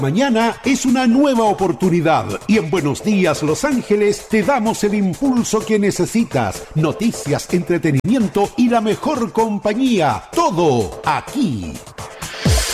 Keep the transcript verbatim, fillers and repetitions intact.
Mañana es una nueva oportunidad y en Buenos Días Los Ángeles te damos el impulso que necesitas. Noticias, entretenimiento y la mejor compañía. Todo aquí.